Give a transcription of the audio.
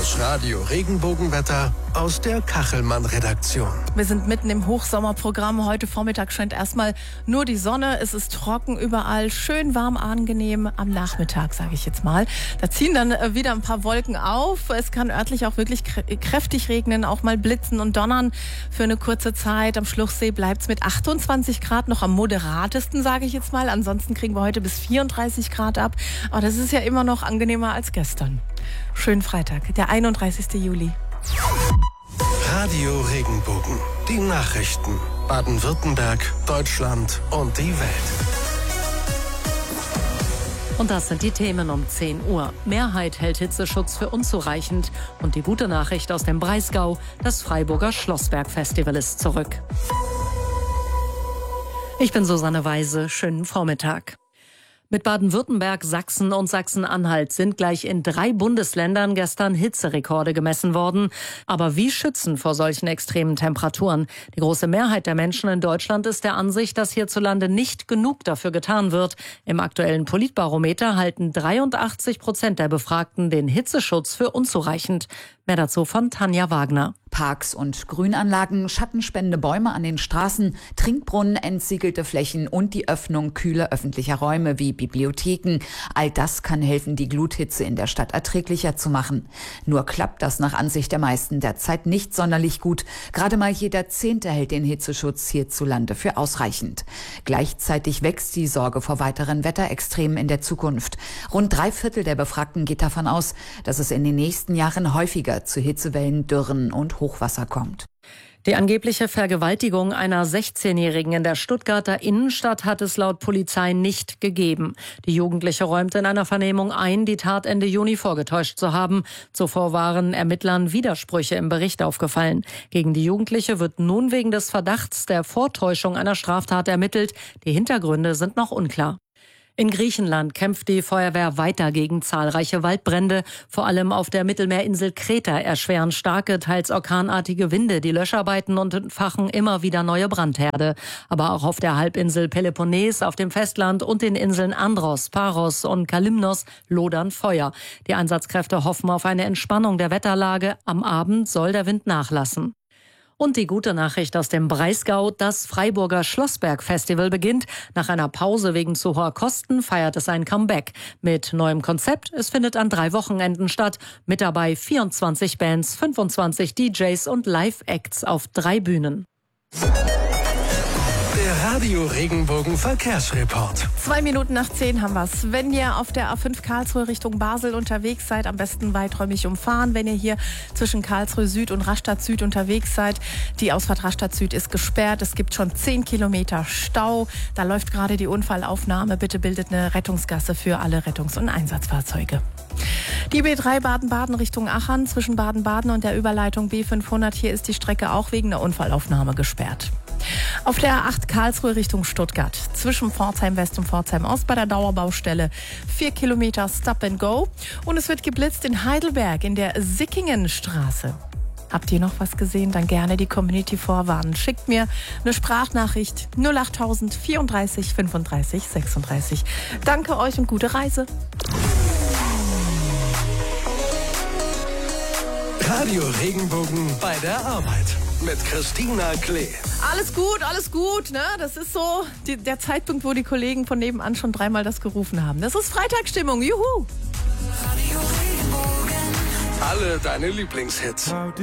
Das Radio Regenbogenwetter aus der Kachelmann-Redaktion. Wir sind mitten im Hochsommerprogramm. Heute Vormittag scheint erstmal nur die Sonne. Es ist trocken überall, schön warm, angenehm am Nachmittag, sage ich jetzt mal. Da ziehen dann wieder ein paar Wolken auf. Es kann örtlich auch wirklich kräftig regnen, auch mal blitzen und donnern für eine kurze Zeit. Am Schluchsee bleibt es mit 28 Grad noch am moderatesten, sage ich jetzt mal. Ansonsten kriegen wir heute bis 34 Grad ab. Aber das ist ja immer noch angenehmer als gestern. Schönen Freitag, der 31. Juli. Radio Regenbogen. Die Nachrichten. Baden-Württemberg, Deutschland und die Welt. Und das sind die Themen um 10 Uhr. Mehrheit hält Hitzeschutz für unzureichend. Und die gute Nachricht aus dem Breisgau: Das Freiburger Schlossberg-Festival ist zurück. Ich bin Susanne Weise. Schönen Vormittag. Mit Baden-Württemberg, Sachsen und Sachsen-Anhalt sind gleich in 3 Bundesländern gestern Hitzerekorde gemessen worden. Aber wie schützen vor solchen extremen Temperaturen? Die große Mehrheit der Menschen in Deutschland ist der Ansicht, dass hierzulande nicht genug dafür getan wird. Im aktuellen Politbarometer halten 83% der Befragten den Hitzeschutz für unzureichend. Mehr dazu von Tanja Wagner. Parks und Grünanlagen, schattenspendende Bäume an den Straßen, Trinkbrunnen, entsiegelte Flächen und die Öffnung kühler öffentlicher Räume wie Bibliotheken. All das kann helfen, die Gluthitze in der Stadt erträglicher zu machen. Nur klappt das nach Ansicht der meisten derzeit nicht sonderlich gut. Gerade mal jeder 10. hält den Hitzeschutz hierzulande für ausreichend. Gleichzeitig wächst die Sorge vor weiteren Wetterextremen in der Zukunft. Rund 3/4 der Befragten geht davon aus, dass es in den nächsten Jahren häufiger zu Hitzewellen, Dürren und Hochwasser kommt. Die angebliche Vergewaltigung einer 16-Jährigen in der Stuttgarter Innenstadt hat es laut Polizei nicht gegeben. Die Jugendliche räumte in einer Vernehmung ein, die Tat Ende Juni vorgetäuscht zu haben. Zuvor waren Ermittlern Widersprüche im Bericht aufgefallen. Gegen die Jugendliche wird nun wegen des Verdachts der Vortäuschung einer Straftat ermittelt. Die Hintergründe sind noch unklar. In Griechenland kämpft die Feuerwehr weiter gegen zahlreiche Waldbrände. Vor allem auf der Mittelmeerinsel Kreta erschweren starke, teils orkanartige Winde die Löscharbeiten und entfachen immer wieder neue Brandherde. Aber auch auf der Halbinsel Peloponnes, auf dem Festland und den Inseln Andros, Paros und Kalymnos lodern Feuer. Die Einsatzkräfte hoffen auf eine Entspannung der Wetterlage. Am Abend soll der Wind nachlassen. Und die gute Nachricht aus dem Breisgau: Das Freiburger Schlossberg-Festival beginnt. Nach einer Pause wegen zu hoher Kosten feiert es ein Comeback. Mit neuem Konzept. Es findet an 3 Wochenenden statt. Mit dabei 24 Bands, 25 DJs und Live-Acts auf 3 Bühnen. Der Radio Regenbogen Verkehrsreport. 2 Minuten nach 10 haben wir's. Wenn ihr auf der A5 Karlsruhe Richtung Basel unterwegs seid, am besten weiträumig umfahren. Wenn ihr hier zwischen Karlsruhe Süd und Rastatt Süd unterwegs seid, die Ausfahrt Rastatt Süd ist gesperrt. Es gibt schon 10 Kilometer Stau. Da läuft gerade die Unfallaufnahme. Bitte bildet eine Rettungsgasse für alle Rettungs- und Einsatzfahrzeuge. Die B3 Baden-Baden Richtung Aachen zwischen Baden-Baden und der Überleitung B500. Hier ist die Strecke auch wegen der Unfallaufnahme gesperrt. Auf der A8 Karlsruhe Richtung Stuttgart zwischen Pforzheim West und Pforzheim Ost bei der Dauerbaustelle 4 Kilometer Stop and Go. Und es wird geblitzt in Heidelberg in der Sickingenstraße. Habt ihr noch was gesehen? Dann gerne die Community vorwarnen. Schickt mir eine Sprachnachricht 08000 34 35 36. Danke euch und gute Reise. Radio Regenbogen bei der Arbeit mit Christina Klee. Alles gut, ne? Das ist so der Zeitpunkt, wo die Kollegen von nebenan schon 3-mal das gerufen haben. Das ist Freitagsstimmung, juhu! Alle deine Lieblingshits.